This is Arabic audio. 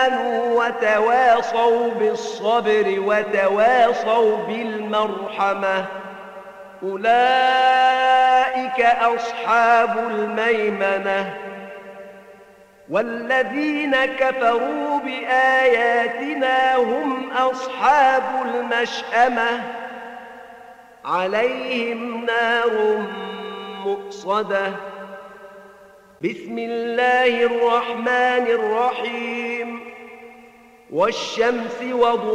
آمنوا وتواصوا بالصبر وتواصوا بالمرحمة أولئك أصحاب الميمنة. والذين كفروا بآياتنا هم أصحاب المشأمة عليهم نار مؤصدة. بسم الله الرحمن الرحيم والشمس وضحاها